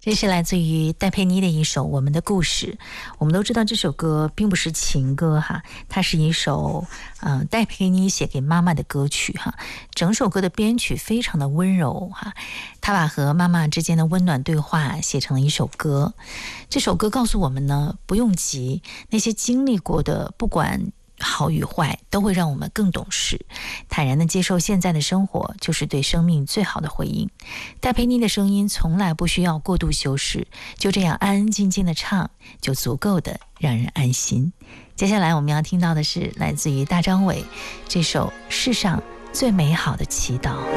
这是来自于戴佩妮的一首《我们的故事》。我们都知道这首歌并不是情歌哈，它是一首戴佩妮写给妈妈的歌曲哈。整首歌的编曲非常的温柔哈，她把和妈妈之间的温暖对话写成了一首歌。这首歌告诉我们呢，不用急，那些经历过的不管好与坏都会让我们更懂事，坦然地接受现在的生活就是对生命最好的回应。戴佩妮的声音从来不需要过度修饰，就这样安安静静的唱就足够的让人安心。接下来我们要听到的是来自于大张伟这首《世上最美好的祈祷》。